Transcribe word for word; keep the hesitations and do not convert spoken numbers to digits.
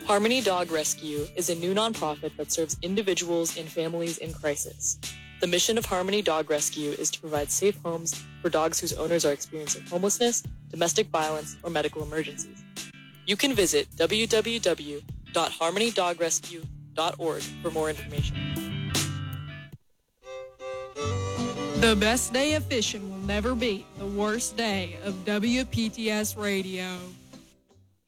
Harmony Dog Rescue is a new nonprofit that serves individuals and families in crisis. The mission of Harmony Dog Rescue is to provide safe homes for dogs whose owners are experiencing homelessness, domestic violence, or medical emergencies. You can visit w w w dot harmony dog rescue dot org for more information. The best day of fishing will never beat the worst day of W P T S Radio.